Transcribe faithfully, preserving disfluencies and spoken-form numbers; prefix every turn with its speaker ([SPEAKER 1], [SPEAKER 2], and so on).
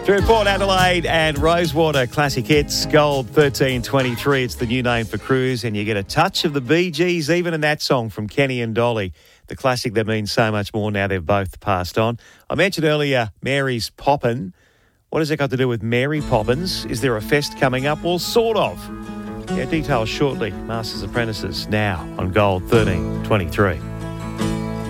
[SPEAKER 1] Through Port Adelaide and Rosewater Classic Hits, Gold thirteen twenty-three. It's the new name for Cruise, and you get a touch of the Bee Gees, even in that song from Kenny and Dolly. The classic that means so much more now they've both passed on. I mentioned earlier Mary's Poppin'. What has it got to do with Mary Poppins? Is there a fest coming up? Well, sort of. Yeah, details shortly. Masters Apprentices now on Gold thirteen twenty-three.